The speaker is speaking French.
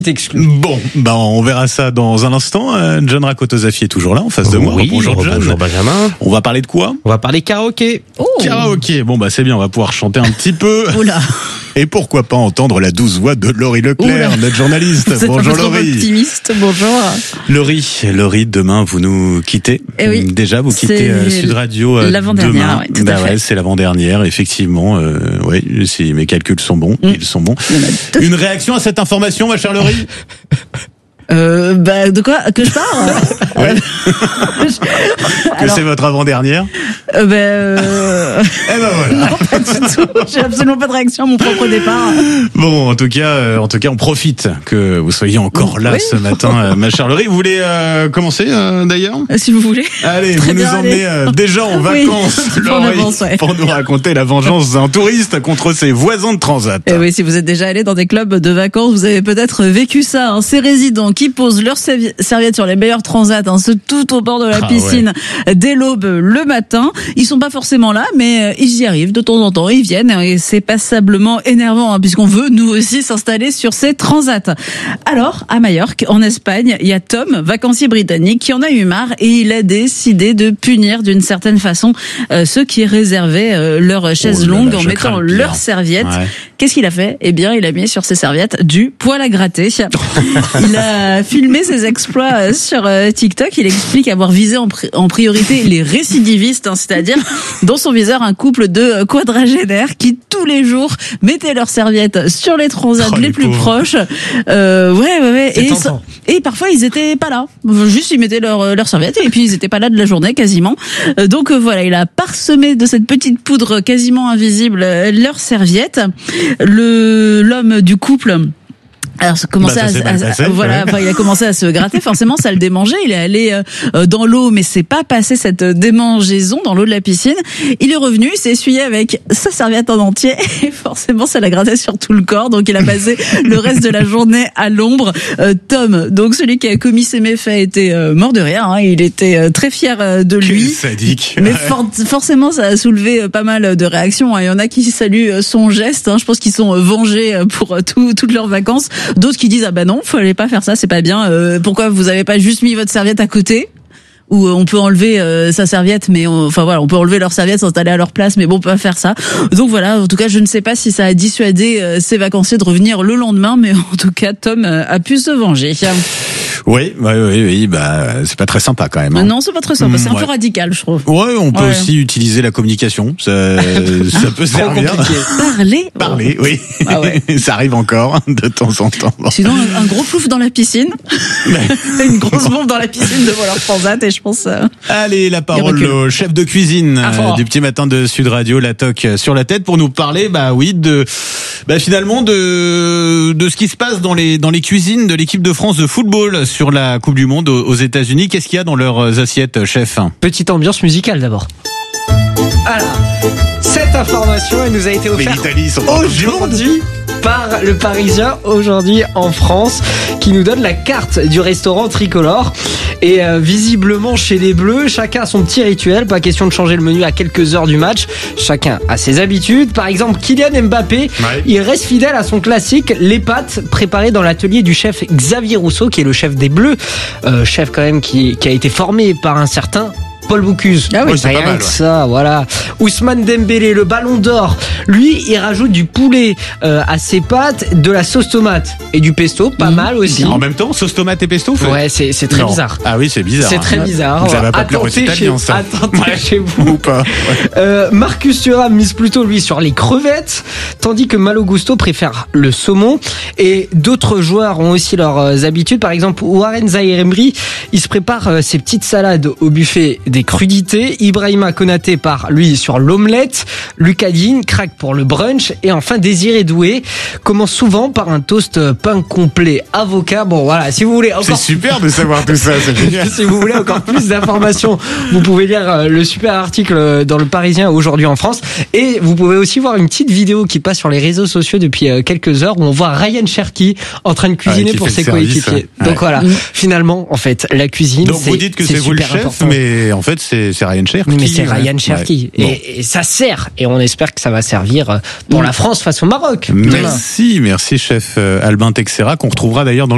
Exclu. Bon, on verra ça dans un instant. John Rakotozafi est toujours là en face de moi. Oui, bonjour John. Bonjour Benjamin. On va parler de quoi ? On va parler karaoké. Karaoké. Bon c'est bien, on va pouvoir chanter un petit peu. Oula. Et pourquoi pas entendre la douce voix de Laurie Leclerc, notre journaliste. Bonjour Laurie. Optimiste, bonjour. Laurie, demain vous nous quittez. Eh oui. Déjà vous quittez Sud Radio l'avant-dernière, demain. ouais, tout à fait. C'est l'avant-dernière, effectivement. Oui, si mes calculs sont bons, ils sont bons. Une réaction à cette information, ma chère Laurie ? De quoi que je parle? Que c'est votre avant-dernière? Eh ben voilà. Non, pas du tout. J'ai absolument pas de réaction à mon propre départ. Bon, en tout cas, on profite que vous soyez encore là ce matin, ma chère Laurie. Vous voulez commencer d'ailleurs? Si vous voulez. Allez, Très vous nous emmenez déjà en vacances, Laurie, pour nous raconter la vengeance d'un touriste contre ses voisins de transat. Et oui, si vous êtes déjà allé dans des clubs de vacances, vous avez peut-être vécu ça. Ces résidents qui posent leurs serviettes sur les meilleurs transats, tout au bord de la piscine, dès l'aube le matin. Ils sont pas forcément là, mais ils y arrivent de temps en temps. Ils viennent et c'est passablement énervant, puisqu'on veut nous aussi s'installer sur ces transats. Alors, à Majorque, en Espagne, il y a Tom, vacancier britannique, qui en a eu marre et il a décidé de punir d'une certaine façon ceux qui réservaient leur chaise longue en mettant leurs serviettes. Ouais. Qu'est-ce qu'il a fait ? Eh bien, il a mis sur ses serviettes du poil à gratter. Il a filmé ses exploits sur TikTok. Il explique avoir visé en priorité les récidivistes, c'est-à-dire dans son viseur un couple de quadragénaires qui tous les jours mettaient leurs serviettes sur les transats les plus proches. Ouais. Et parfois ils étaient pas là. Juste ils mettaient leurs serviettes et puis ils étaient pas là de la journée quasiment. Donc voilà, il a parsemé de cette petite poudre quasiment invisible leurs serviettes. L'homme du couple. Alors, il a commencé à se gratter. Forcément, ça le démangeait. Il est allé dans l'eau, mais c'est pas passé cette démangeaison dans l'eau de la piscine. Il est revenu, il s'est essuyé avec sa serviette en entier, et forcément, ça l'a gratté sur tout le corps. Donc, il a passé le reste de la journée à l'ombre. Tom, donc celui qui a commis ces méfaits, était mort de rire. Il était très fier de lui. Quel sadique. Mais forcément, ça a soulevé pas mal de réactions. Il y en a qui saluent son geste. Je pense qu'ils sont vengés pour toutes leurs vacances. D'autres qui disent non, fallait pas faire ça, c'est pas bien. Pourquoi vous avez pas juste mis votre serviette à côté? Où on peut enlever sa serviette, mais on peut enlever leur serviette, s'installer à leur place, mais bon, on peut pas faire ça. Donc voilà, en tout cas, je ne sais pas si ça a dissuadé ces vacanciers de revenir le lendemain, mais en tout cas, Tom a pu se venger. Oui, c'est pas très sympa quand même. Non, c'est pas très sympa, c'est un peu radical, je trouve. Ouais, on peut aussi utiliser la communication, ça peut servir. Parler, oui. Ah ouais. Ça arrive encore de temps en temps. Sinon, un gros plouf dans la piscine, une grosse bombe dans la piscine devant leur transat, et je pense. Allez, la parole au chef de cuisine du petit matin de Sud Radio, la toque sur la tête, pour nous parler, finalement de ce qui se passe dans les cuisines de l'équipe de France de football sur la Coupe du Monde aux États-Unis. Qu'est-ce qu'il y a dans leurs assiettes, chef ? Petite ambiance musicale d'abord. Alors, cette information, elle nous a été offerte aujourd'hui par le Parisien, aujourd'hui en France, qui nous donne la carte du restaurant Tricolore. Et visiblement, chez les Bleus, chacun a son petit rituel. Pas question de changer le menu à quelques heures du match. Chacun a ses habitudes. Par exemple, Kylian Mbappé, il reste fidèle à son classique, les pâtes préparées dans l'atelier du chef Xavier Rousseau, qui est le chef des Bleus. Chef quand même qui a été formé par un certain Paul Bocuse. Ah oui, c'est pas mal. Ça, voilà. Ousmane Dembélé, le ballon d'or. Lui, il rajoute du poulet à ses pâtes, de la sauce tomate et du pesto, pas mal aussi. En même temps, sauce tomate et pesto, ouais, c'est très bizarre. Ah oui, c'est bizarre. C'est très bizarre. Ça va pas plaire aux Italiens, ça. Attendez chez vous ou pas. Marcus Thuram mise plutôt lui sur les crevettes, tandis que Malo Gusto préfère le saumon. Et d'autres joueurs ont aussi leurs habitudes. Par exemple, Warren Zaïre-Emery, il se prépare ses petites salades au buffet des crudités. Ibrahima Konaté part lui sur l'omelette. Lucas Digne craque pour le brunch. Et enfin, Désiré Doué commence souvent par un toast pain complet avocat. Bon voilà, si vous voulez encore... C'est super de savoir tout ça, c'est génial. Si vous voulez encore plus d'informations, vous pouvez lire le super article dans le Parisien aujourd'hui en France. Et vous pouvez aussi voir une petite vidéo qui passe sur les réseaux sociaux depuis quelques heures où on voit Ryan Cherky en train de cuisiner pour ses coéquipiers. Donc voilà, finalement, en fait, la cuisine, donc vous dites que c'est vous le chef, important. Mais en fait, c'est Ryan Cherky. Mais c'est Ryan Cherky. Ouais. Et ça sert. Et on espère que ça va servir pour la France face au Maroc. Merci chef Albin Texera, qu'on retrouvera d'ailleurs dans